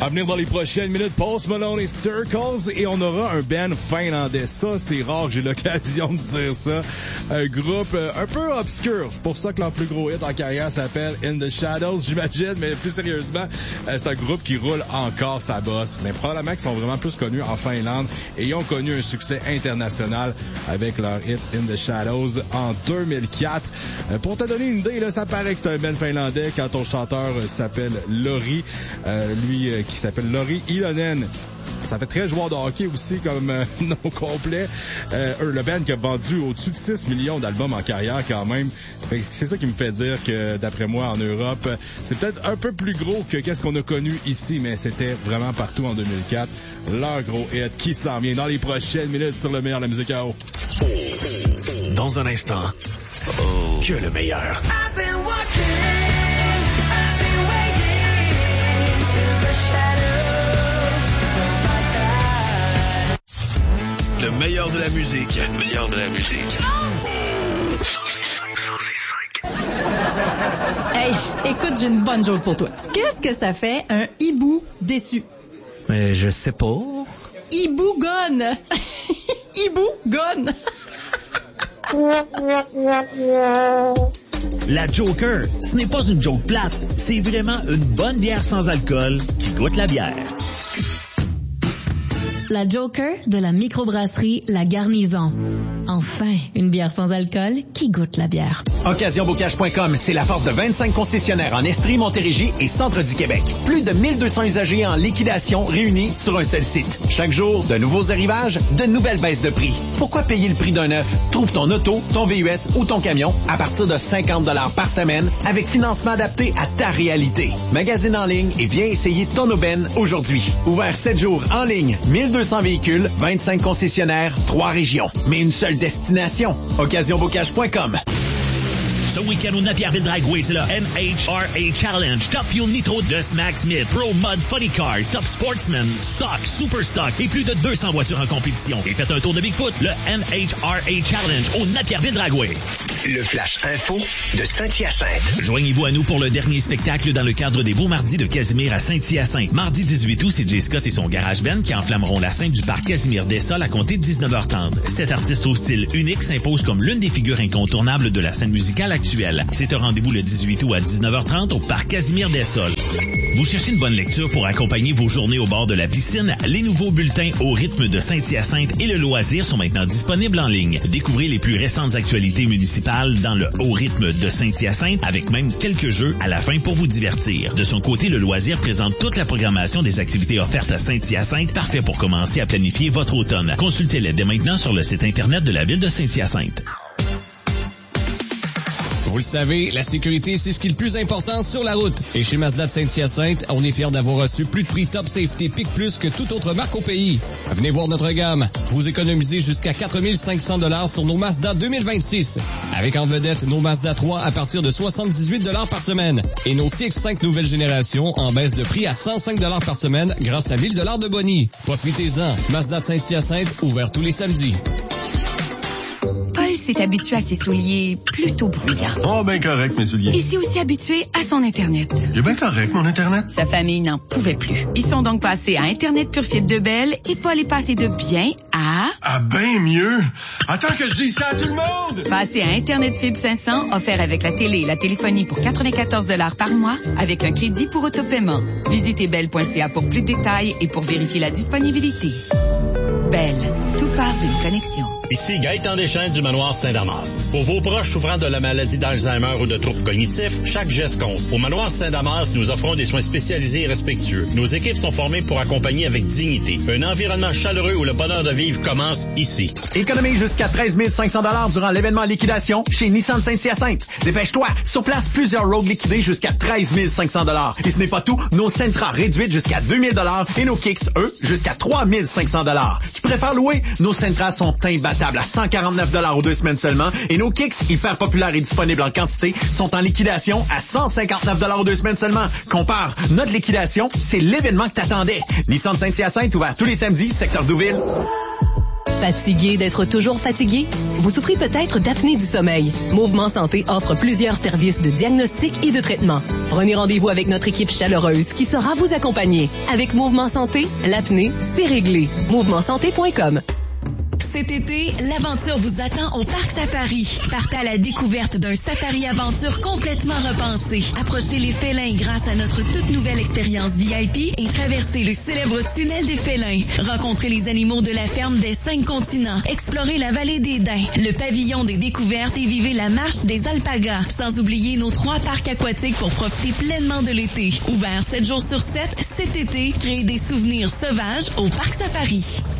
À venir dans les prochaines minutes, Post Malone et Circles, et on aura un band finlandais. Ça, c'est rare, j'ai l'occasion de dire ça. Un groupe un peu obscur. C'est pour ça que leur plus gros hit en carrière s'appelle In the Shadows, j'imagine, mais plus sérieusement, c'est un groupe qui roule encore sa bosse. Mais probablement qu'ils sont vraiment plus connus en Finlande et ils ont connu un succès international avec leur hit In the Shadows en 2004. Pour te donner une idée, là, ça paraît que c'est un band finlandais quand ton chanteur s'appelle Lori. Lui qui s'appelle Lori Ilonen. Ça fait très joueur de hockey aussi comme nom complet. Le band qui a vendu au-dessus de 6 millions d'albums en carrière quand même. Fait que c'est ça qui me fait dire que d'après moi en Europe, c'est peut-être un peu plus gros que qu'est-ce qu'on a connu ici, mais c'était vraiment partout en 2004. Leur gros hit qui s'en vient dans les prochaines minutes sur le meilleur de la musique à eau. Dans un instant, que le meilleur. Le meilleur de la musique. Le meilleur de la musique. Oh. 106.5. Hey, écoute, j'ai une bonne joke pour toi. Qu'est-ce que ça fait un hibou déçu? Je sais pas. Hibou gone. Hibou gone. La Joker, ce n'est pas une joke plate. C'est vraiment une bonne bière sans alcool qui goûte la bière. La Joker de la microbrasserie La Garnison. Enfin, une bière sans alcool qui goûte la bière. OccasionBocage.com, c'est la force de 25 concessionnaires en Estrie, Montérégie et centre du Québec. Plus de 1200 usagers en liquidation réunis sur un seul site. Chaque jour, de nouveaux arrivages, de nouvelles baisses de prix. Pourquoi payer le prix d'un neuf? Trouve ton auto, ton VUS ou ton camion à partir de 50 $ par semaine avec financement adapté à ta réalité. Magasine en ligne et viens essayer ton aubaine aujourd'hui. Ouvert 7 jours en ligne, 1200 véhicules, 25 concessionnaires, 3 régions. Mais une seule destination. OccasionBocage.com. Ce week-end au Napierville Dragway, c'est le NHRA Challenge. Top Fuel Nitro de Smack Smith, Pro Mud Funny Car, Top Sportsman, Stock, Super Stock et plus de 200 voitures en compétition. Et faites un tour de Bigfoot, le NHRA Challenge au Napierville Dragway. Le Flash Info de Saint-Hyacinthe. Joignez-vous à nous pour le dernier spectacle dans le cadre des Beaux Mardis de Casimir à Saint-Hyacinthe. Mardi 18 août, c'est Jay Scott et son Garage Band qui enflammeront la scène du parc Casimir d'Essol à compter de 19h30. Cet artiste au style unique s'impose comme l'une des figures incontournables de la scène musicale actuelle. C'est un rendez-vous le 18 août à 19h30 au parc Casimir d'Essol. Vous cherchez une bonne lecture pour accompagner vos journées au bord de la piscine? Les nouveaux bulletins Au rythme de Saint-Hyacinthe et Le Loisir sont maintenant disponibles en ligne. Découvrez les plus récentes actualités municipales dans le Au rythme de Saint-Hyacinthe avec même quelques jeux à la fin pour vous divertir. De son côté, Le Loisir présente toute la programmation des activités offertes à Saint-Hyacinthe, parfait pour commencer à planifier votre automne. Consultez-les dès maintenant sur le site internet de la ville de Saint-Hyacinthe. Vous le savez, la sécurité, c'est ce qui est le plus important sur la route. Et chez Mazda de Saint-Hyacinthe, on est fiers d'avoir reçu plus de prix Top Safety Pick Plus que toute autre marque au pays. Venez voir notre gamme. Vous économisez jusqu'à 4 500 $ sur nos Mazda 2026. Avec en vedette nos Mazda 3 à partir de 78 $ par semaine. Et nos CX-5 nouvelle génération en baisse de prix à 105 $ par semaine grâce à Ville de l'Art de Bonny. Profitez-en. Mazda de Saint-Hyacinthe, ouvert tous les samedis. Paul s'est habitué à ses souliers plutôt bruyants. Oh, ben correct, mes souliers. Il s'est aussi habitué à son Internet. Il est bien correct, mon Internet. Sa famille n'en pouvait plus. Ils sont donc passés à Internet Pure Fibre de Bell et Paul est passé de bien à... Ah, ben mieux. Attends que je dise ça à tout le monde. Passé à Internet Fibre 500, offert avec la télé et la téléphonie pour 94 $ par mois, avec un crédit pour autopaiement. Visitez bell.ca pour plus de détails et pour vérifier la disponibilité. Bell, tout part d'une connexion. Ici Gaëtan Deschênes du Manoir Saint-Damas. Pour vos proches souffrant de la maladie d'Alzheimer ou de troubles cognitifs, chaque geste compte. Au Manoir Saint-Damas, nous offrons des soins spécialisés et respectueux. Nos équipes sont formées pour accompagner avec dignité. Un environnement chaleureux où le bonheur de vivre commence ici. Économise jusqu'à 13 500 $ durant l'événement liquidation chez Nissan Saint-Hyacinthe. Dépêche-toi, sur place, plusieurs Rogue liquidés jusqu'à 13 500 $. Et ce n'est pas tout, nos Sentra réduites jusqu'à 2 000 $ et nos Kicks, eux, jusqu'à 3 500 $. Tu préfères louer? Nos Sentra sont imbattables à 149 $ aux 2 semaines seulement et nos Kicks, hyper populaires et disponibles en quantité, sont en liquidation à 159 $ aux 2 semaines seulement. Compare, notre liquidation, c'est l'événement que t'attendais. Nissan Saint-Hyacinthe, ouvert tous les samedis, secteur Douville. Fatigué d'être toujours fatigué? Vous souffrez peut-être d'apnée du sommeil. Mouvement Santé offre plusieurs services de diagnostic et de traitement. Prenez rendez-vous avec notre équipe chaleureuse qui saura vous accompagner. Avec Mouvement Santé, l'apnée, c'est réglé. MouvementSanté.com. Cet été, l'aventure vous attend au Parc Safari. Partez à la découverte d'un safari-aventure complètement repensé. Approchez les félins grâce à notre toute nouvelle expérience VIP et traversez le célèbre tunnel des félins. Rencontrez les animaux de la ferme des 5 continents. Explorez la vallée des Daims, le pavillon des découvertes et vivez la marche des alpagas. Sans oublier nos 3 parcs aquatiques pour profiter pleinement de l'été. Ouvert 7 jours sur 7, cet été, créez des souvenirs sauvages au Parc Safari.